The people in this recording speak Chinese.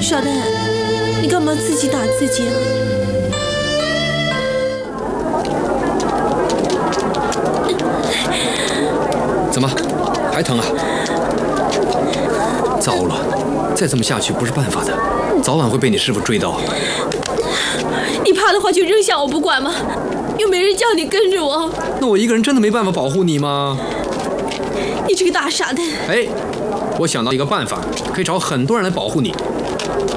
傻蛋，你干嘛自己打自己啊？ 怎么，还疼啊？糟了，再这么下去不是办法的，早晚会被你师傅追到。 你怕的话就扔下我不管吗？又没人叫你跟着我。 那我一个人真的没办法保护你吗？ 你这个大傻蛋！ 哎，我想到一个办法，可以找很多人来保护你。